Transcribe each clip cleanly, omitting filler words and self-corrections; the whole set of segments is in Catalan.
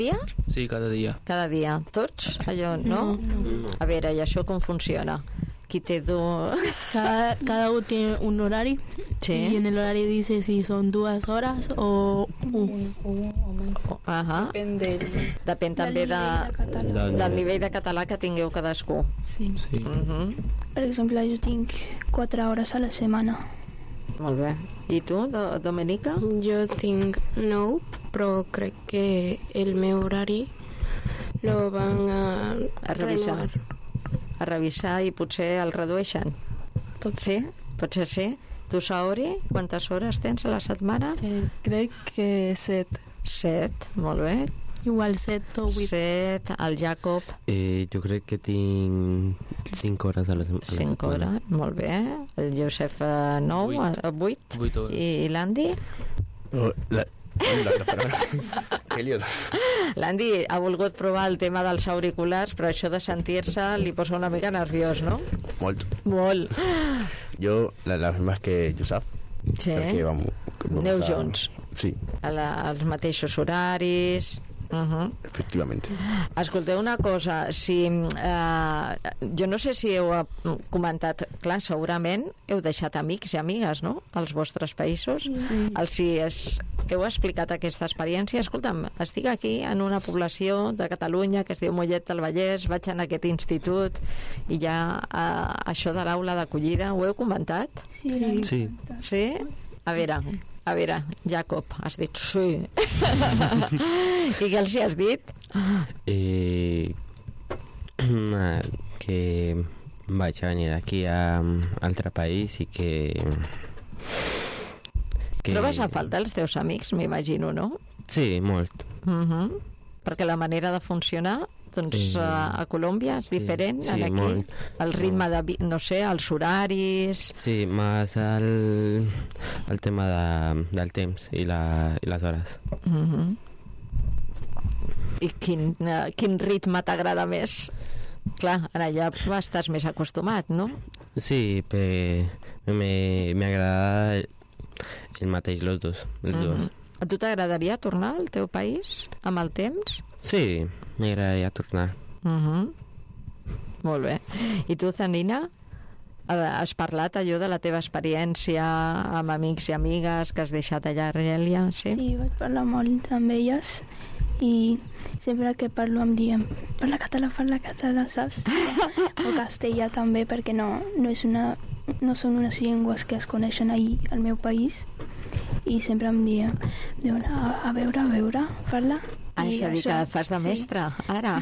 dia? Sí, cada dia. Cada dia. Tots? Allò, no? A veure, i això com funciona? Qui té Cada uno tiene un horario. Sí. Y en el horario dice si son 2 horas o Depèn també del nivell de català que tingueu cadascú. Sí. Per exemple, jo tinc 4 hores a la setmana. Molt bé. I tu, Domenica? Jo tinc 9, però crec que el meu horari lo van a revisar. A revisar i potser el redueixen. Sí? Potser sí. Tu, Saori, quantes hores tens a la setmana? Crec que 7. 7, molt bé. Igual 7 o 8. 7, el Jacob. Jo crec que tinc 5 hores a la setmana. 5 hores, molt bé. El Josep 9, 8. I l'Andy? Que liot. L'Andy ha volgut provar el tema dels auriculars, però això de sentir-se li posa una mica nerviós, no? Molt. Jo, la misma que Josep. Sí. Perquè aneu junts. Sí. Als mateixos horaris. Efectivament. Escolteu una cosa, jo no sé si heu comentat, clar, segurament heu deixat amics i amigues, no?, als vostres països. Si heu explicat aquesta experiència, escolta'm, estic aquí en una població de Catalunya que es diu Mollet del Vallès, vaig en aquest institut i ja això de l'aula d'acollida, ho heu comentat? Sí. Sí? A veure, Jacob, has dit sí. I què els hi has dit? Que vaig venir aquí a altre país i que... Trobes a falta els teus amics, m'imagino, no? Sí, molt. Perquè la manera de funcionar, doncs, a Colòmbia és diferent, aquí. Molt. El ritme de, no sé, els horaris... Sí, més el tema del temps i les hores. I quin ritme t'agrada més? Clar, allà estàs més acostumat, no? Sí, m'agrada el mateix, els dos. A tu t'agradaria tornar al teu país amb el temps? Sí, m'agradaria tornar. Molt bé. I tu, Zanina, has parlat allò de la teva experiència amb amics i amigues que has deixat allà a Argèlia? Sí, vaig parlar molt amb elles i sempre que parlo em diem parla català, saps? O castellà també, perquè no són unes llengües que es coneixen ahir al meu país, i sempre em diuen a veure, parla. És a dir, que fas de mestre, ara.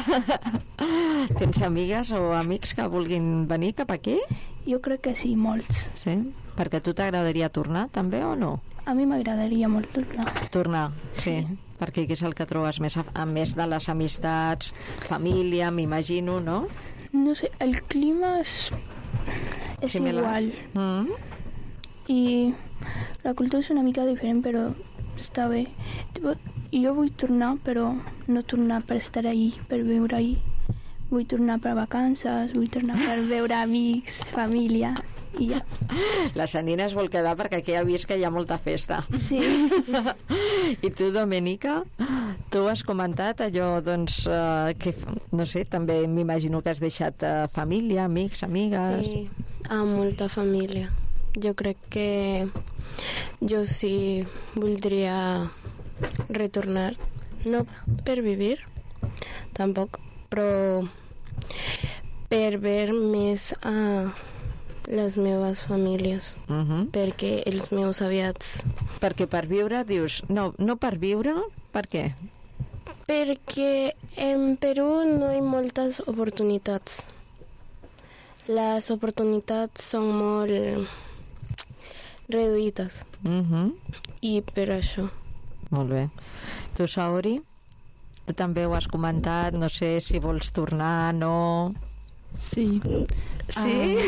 Tens amigues o amics que vulguin venir cap aquí? Jo crec que sí, molts. Sí? Perquè a tu t'agradaria tornar, també, o no? A mi m'agradaria molt tornar. Tornar, sí. Perquè què és el que trobes més, a més de les amistats, família, m'imagino, no? No sé, el clima és similar. Igual. I la cultura és una mica diferent, però està bé. Jo vull tornar, però no tornar per estar ahí, per viure ahí. Vull tornar per vacances, vull tornar per veure amics, família, i ja. La Sanina es vol quedar perquè aquí ha vist que hi ha molta festa. Sí. I tu, Domenica, tu has comentat allò, doncs, que, no sé, també m'imagino que has deixat família, amics, amigues... Sí, amb molta família. Jo crec que jo sí voldria retornar, no per vivir, tampoc, però per veure més a les meves famílies, perquè els meus aviats... Perquè per viure, dius, no per viure, per què? Perquè en Perú no hi ha moltes oportunitats. Les oportunitats són molt reduïdes. I per això. Molt bé. Tu, Saori, tu també ho has comentat, no sé si vols tornar, no... Sí. Sí?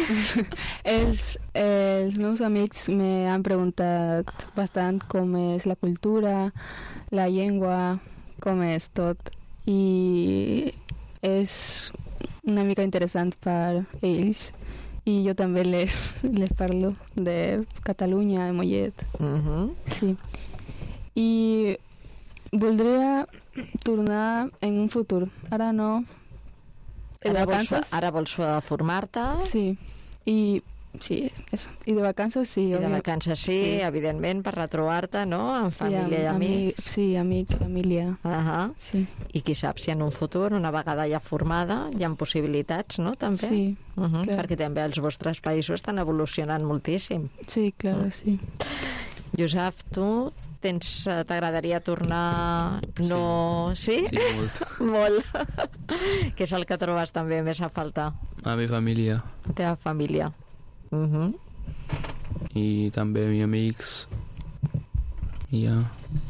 Els meus amics m'han preguntat bastant com és la cultura, la llengua, com és tot. I és una mica interessant per ells. I jo també les parlo de Catalunya, de Mollet. Sí. I Voldria tornar en un futur. Ara no. De vacances? Ara vols formar-te? Sí. I sí, eso. I de vacances sí. I de vacances sí, evidentment, per retrobar-te, no?, amb família i amics. Sí, amics, família. Sí. I qui sap si en un futur, una vegada ja formada, hi ha possibilitats, no?, també? Sí, perquè també els vostres països estan evolucionant moltíssim. Sí, clar, sí. Josep, tu t'agradaria tornar... No... Sí? Sí, molt. Molt. Què és el que trobes també més a faltar? A mi família. La teva família. I també mi amics. I ja.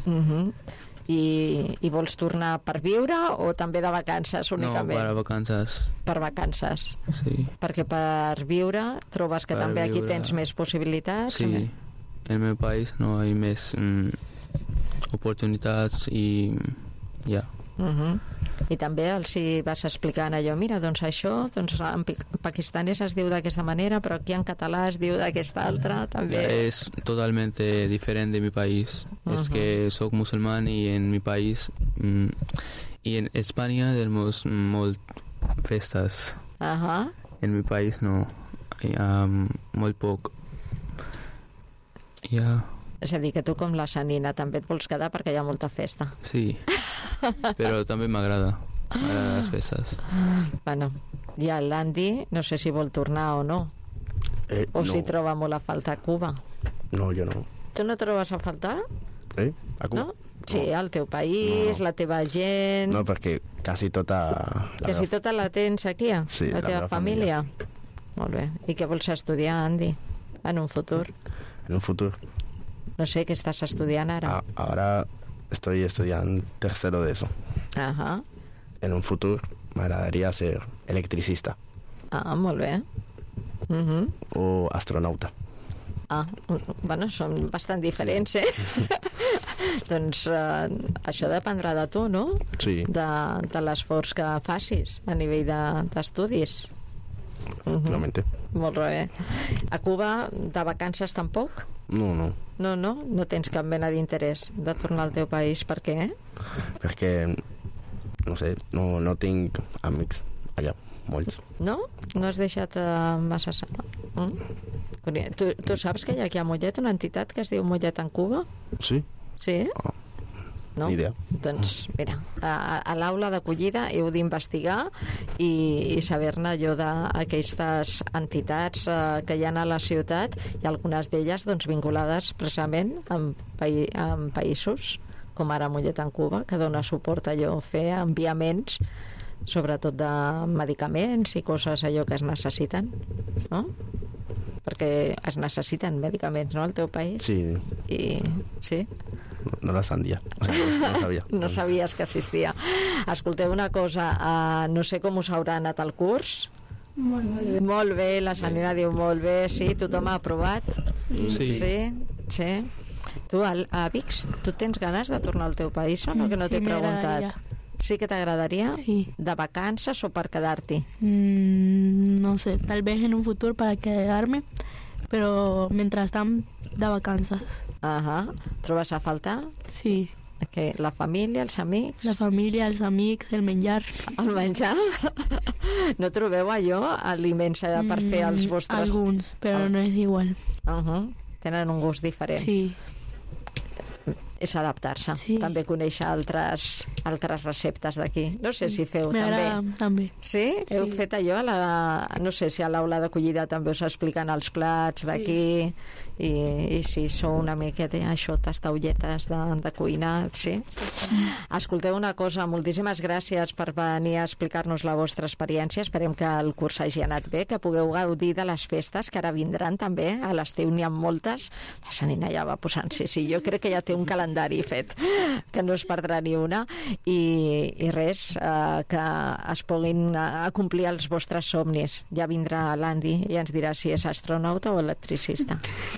I vols tornar per viure o també de vacances únicament? No, per vacances. Per vacances. Sí. Perquè per viure trobes que també aquí tens més possibilitats? Sí. En el meu país no hi ha més oportunitats i ja. I també els hi vas explicant allò, mira, doncs això, doncs en pakistanès es diu d'aquesta manera, però aquí en català es diu d'aquesta altra, també. És totalment diferent de mi país. És que soc musulmán i en mi país i en Espanya tenemos molt festes. En mi país no. Hi ha molt poc. Ja. És a dir, que tu com la Sanina també et vols quedar perquè hi ha molta festa. Sí, però també m'agrada les festes. Bueno, i l'Andy no sé si vol tornar o no. O si troba molt a faltar a Cuba. No, jo no. Tu no trobes a faltar? A Cuba? No? Sí, el teu país, la teva gent... No, perquè quasi tota... Quasi tota la tens aquí, sí, la teva família. Molt bé. I què vols estudiar, Andy, en un futur? En un futur. No sé, què estàs estudiant ara? Ahora estoy estudiando tercero de eso. En un futuro me agradaría ser electricista. Molt bé. O astronauta. Bueno, són bastant diferents, Doncs això dependrà de tu, no? Sí. De l'esforç que facis a nivell d'estudis. Efectivamente. Molt bé. A Cuba, de vacances tampoc? No. No tens cap mena d'interès de tornar al teu país. Per què? Perquè, no sé, no tinc amics allà, molts. No? No has deixat massa... Tu saps que hi ha aquí a Mollet una entitat que es diu Mollet en Cuba? Sí. Sí? No? Ni idea. Doncs mira, a l'aula d'acollida heu d'investigar i saber-ne allò d'aquestes entitats que hi ha a la ciutat i algunes d'elles doncs, vinculades precisament amb països com ara Mollet en Cuba, que dona suport a allò, fer enviaments sobretot de medicaments i coses allò que es necessiten, no? Perquè es necessiten medicaments, no, al teu país? Sí. Sí? No la sabia. No sabia. No sabies que existia. Escolteu una cosa, no sé com us haurà anat el curs. Molt bé, la Sanina diu molt bé, sí, tothom ha aprovat? Sí. Tu, a Vix, tu tens ganes de tornar al teu país o no, que no t'he preguntat? Sí que t'agradaria? Sí. ¿De vacances o para quedarte? No sé, tal vez en un futuro para quedarme, pero mientras tanto, de vacances. ¿Trobes a faltar? Sí. Que la família, els amics? La família, els amics, el menjar. El menjar? No trobeu allò, aliments per fer els vostres... Alguns, però no és igual. Tenen un gust diferent. Sí. És adaptar-se. Sí. També conèixer altres receptes d'aquí. No sé si feu M'agrada, també. Sí? Heu fet allò? No sé si a l'aula d'acollida també us expliquen els plats d'aquí i si sou una miqueta això, tastaulletes de cuina, sí? Escolteu una cosa, moltíssimes gràcies per venir a explicar-nos la vostra experiència. Esperem que el curs hagi anat bé, que pugueu gaudir de les festes que ara vindran també. A l'estiu n'hi ha moltes. La Sanina ja va posant, sí, jo crec que ja té un calendari fet, que no es perdrà ni una, i res, que es puguin acomplir els vostres somnis. Ja vindrà l'Andy i ens dirà si és astronauta o electricista.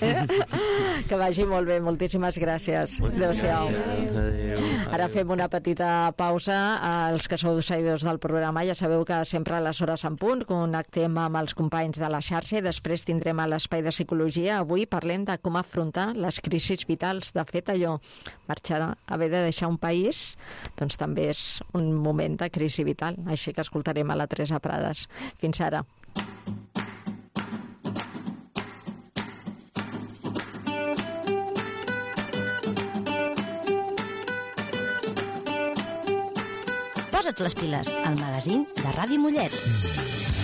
Que vagi molt bé, moltíssimes gràcies. Adéu-siau. Ara fem una petita pausa. Els que sou seguidors del programa ja sabeu que sempre a les hores en punt connectem amb els companys de la xarxa i després tindrem a l'espai de psicologia. Avui parlem de com afrontar les crisis vitals. De fet, allò, marxar, haver de deixar un país, doncs també és un moment de crisi vital. Així que escoltarem a la Teresa Prades. Fins ara. Posa't les piles, al magazín de Ràdio Mollet.